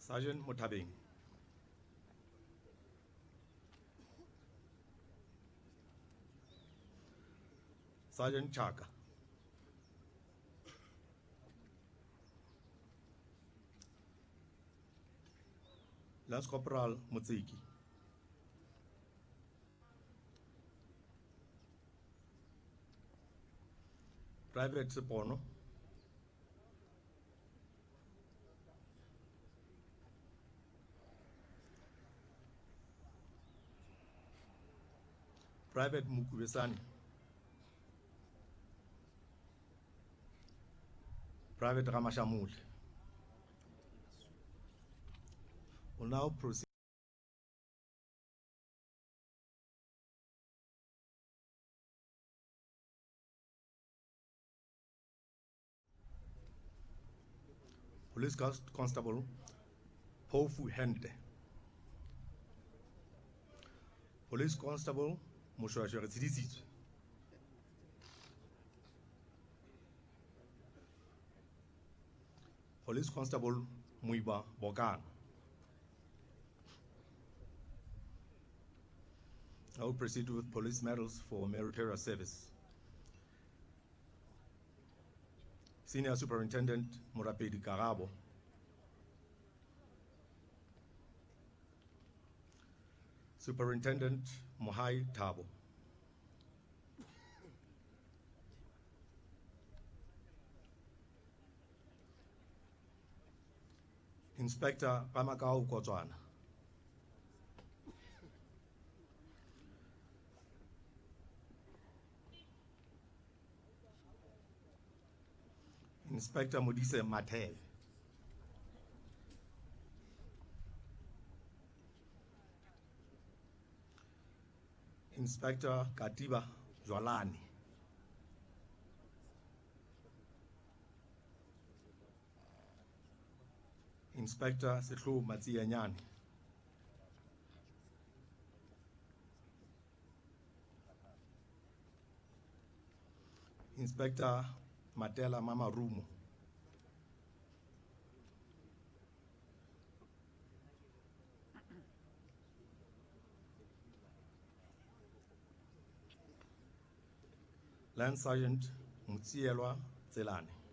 Sergeant Motabeng. Sergeant Chaka. Lance Corporal Mutsiki. Private Sepono. Private Mukubesani. Private Ramashamul. Will now proceed. Police Constable Pofu Hente. Police Constable Mushwashwere Tsidisit. Police Constable Muiba Bogan. I will proceed with police medals for meritorious service. Senior Superintendent Murapedi Karabo. Superintendent Mohai Tabo. Inspector Pamakau Kotwana. Inspector Modise Matel. Inspector Katiba Jwalani. Inspector Setlu Matsianyani. Inspector Matela Mama Rumo. Lance Sergeant Mutsielwa Zelane.